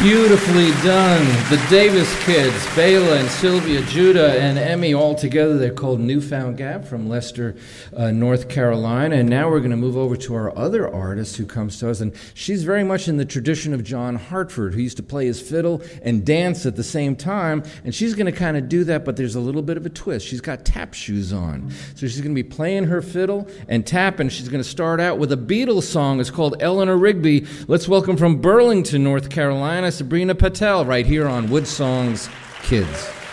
Beautifully done. The Davis Kids, Bela and Sylvia, Judah and Emmy, all together. They're called Newfound Gap from Leicester, North Carolina. And now we're going to move over to our other artist who comes to us. And she's very much in the tradition of John Hartford, who used to play his fiddle and dance at the same time. And she's going to kind of do that, but there's a little bit of a twist. She's got tap shoes on. So she's going to be playing her fiddle and tapping. She's going to start out with a Beatles song. It's called Eleanor Rigby. Let's welcome from Burlington, North Carolina, Sabrina Patel, right here on Wood Songs Kids.